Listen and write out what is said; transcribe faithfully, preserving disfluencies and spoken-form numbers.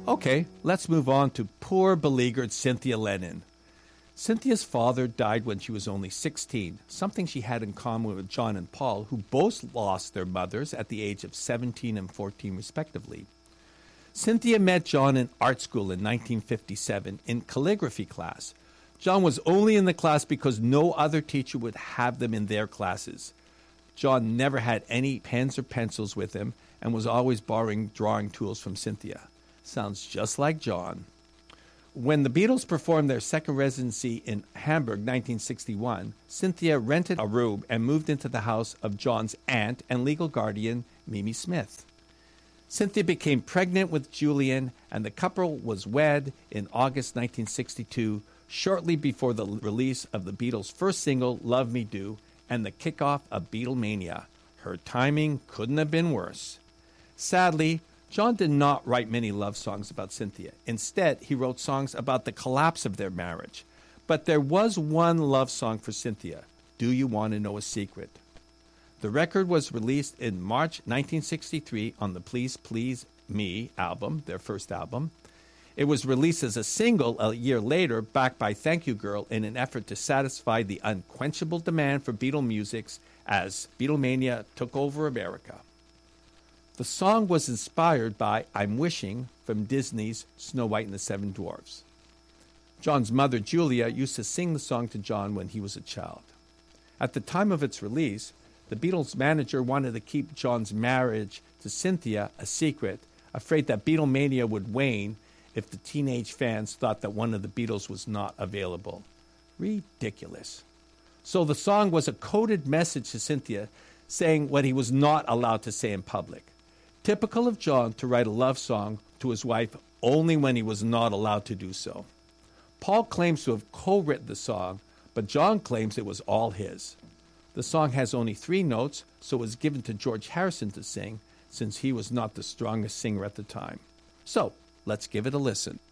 Okay, let's move on to poor beleaguered Cynthia Lennon. Cynthia's father died when she was only sixteen, something she had in common with John and Paul, who both lost their mothers at the age of seventeen and fourteen respectively. Cynthia met John in art school in nineteen fifty-seven in calligraphy class. John was only in the class because no other teacher would have them in their classes. John never had any pens or pencils with him and was always borrowing drawing tools from Cynthia. Sounds just like John. When the Beatles performed their second residency in Hamburg, nineteen sixty-one, Cynthia rented a room and moved into the house of John's aunt and legal guardian, Mimi Smith. Cynthia became pregnant with Julian, and the couple was wed in August nineteen sixty-two, shortly before the release of the Beatles' first single, Love Me Do, and the kickoff of Beatlemania. Her timing couldn't have been worse. Sadly, John did not write many love songs about Cynthia. Instead, he wrote songs about the collapse of their marriage. But there was one love song for Cynthia, Do You Want to Know a Secret? The record was released in March nineteen sixty-three on the Please Please Me album, their first album. It was released as a single a year later, backed by Thank You Girl, in an effort to satisfy the unquenchable demand for Beatle music as Beatlemania took over America. The song was inspired by I'm Wishing from Disney's Snow White and the Seven Dwarfs. John's mother, Julia, used to sing the song to John when he was a child. At the time of its release, the Beatles' manager wanted to keep John's marriage to Cynthia a secret, afraid that Beatlemania would wane if the teenage fans thought that one of the Beatles was not available. Ridiculous. So the song was a coded message to Cynthia saying what he was not allowed to say in public. Typical of John to write a love song to his wife only when he was not allowed to do so. Paul claims to have co-written the song, but John claims it was all his. The song has only three notes, so it was given to George Harrison to sing, since he was not the strongest singer at the time. So, let's give it a listen.